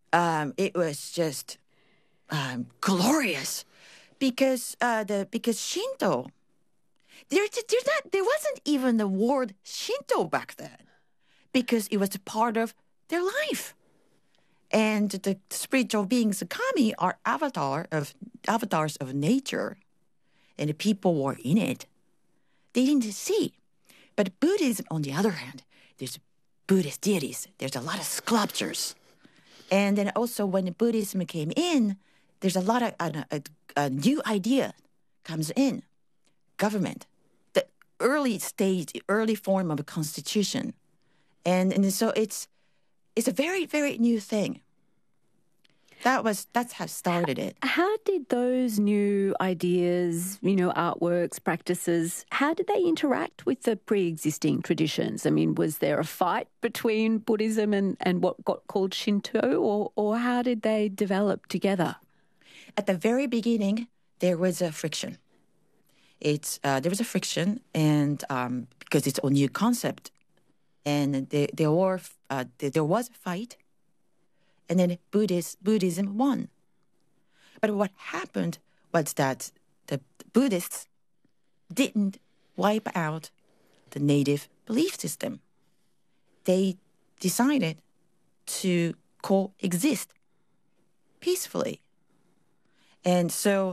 It was just glorious because because Shinto, there wasn't even the word Shinto back then because it was a part of their life. And the spiritual beings, kami, are avatars of nature, and the people were in it. They didn't see. But Buddhism, on the other hand, there's Buddhist deities. There's a lot of sculptures. And then also when Buddhism came in, there's a lot of a new idea comes in. Government, the early stage, early form of a constitution. And so it's a very, very new thing. That's how started it. How did those new ideas, artworks, practices, how did they interact with the pre-existing traditions? I mean, was there a fight between Buddhism and what got called Shinto, or how did they develop together? At the very beginning, there was a friction. There was a friction, and because it's a new concept, and there was a fight. And then Buddhism won. But what happened was that the Buddhists didn't wipe out the native belief system. They decided to coexist peacefully. And so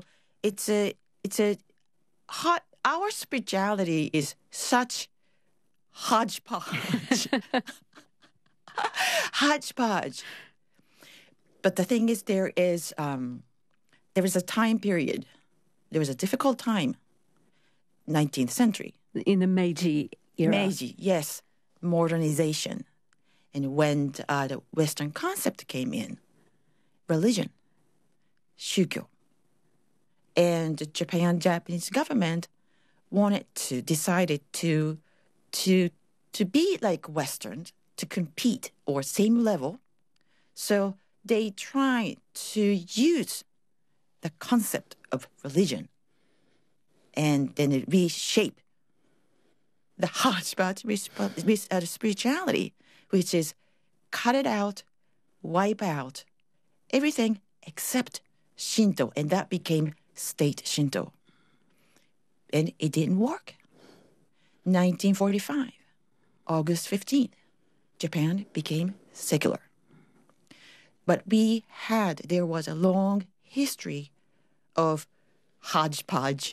our spirituality is such hodgepodge. Hodgepodge. But the thing is, there is a time period. There was a difficult time, 19th century. In the Meiji era. Meiji, yes, modernization. And when the Western concept came in, religion, shukyo. And the Japanese government decided to be like Western, to compete or same level. So they try to use the concept of religion and then reshape the hodgepodge with spirituality, which is cut it out, wipe out everything except Shinto, and that became state Shinto. And it didn't work. 1945, August 15th, Japan became secular. But there was a long history of hodgepodge,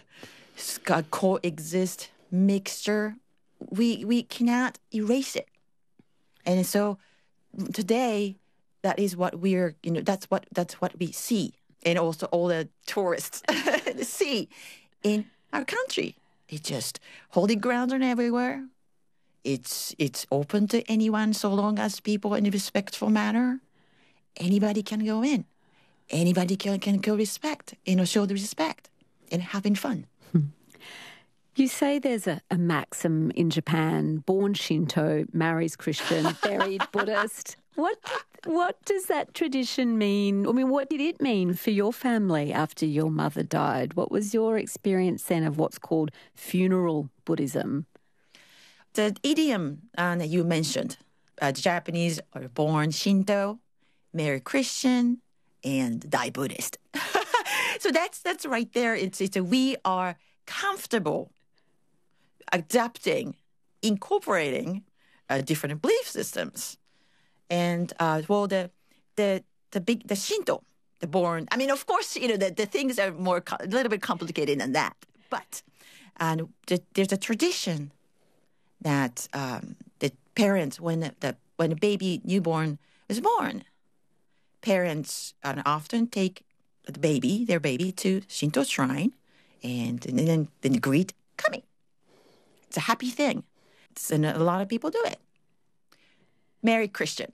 coexist, mixture. We cannot erase it. And so today, that is what that's what we see. And also all the tourists see in our country. It's just holy ground are everywhere. It's open to anyone so long as people in a respectful manner. Anybody can go in. Anybody can go show the respect and having fun. You say there's a maxim in Japan, born Shinto, marries Christian, buried Buddhist. What does that tradition mean? I mean, what did it mean for your family after your mother died? What was your experience then of what's called funeral Buddhism? The idiom that you mentioned, the Japanese are born Shinto, marry Christian, and die Buddhist. So that's right there. We are comfortable adapting, incorporating different belief systems, and the Shinto, the born. I mean, of course, the things are a little bit complicated than that. But there's a tradition that the parents, when the baby newborn is born, parents often take their baby to Shinto shrine, and then greet kami. It's a happy thing. And a lot of people do it. Marry Christian.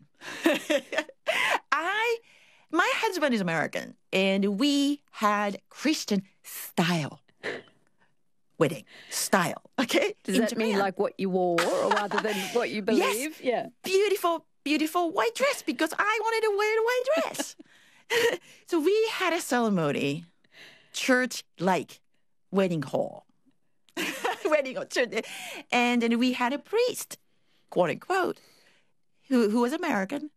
My husband is American, and we had Christian style wedding style. Okay, does that mean like what you wore, or rather than what you believe? Yes. Yeah, beautiful white dress because I wanted to wear the white dress. So we had a ceremony, church-like wedding hall. And then we had a priest, quote unquote, who was American,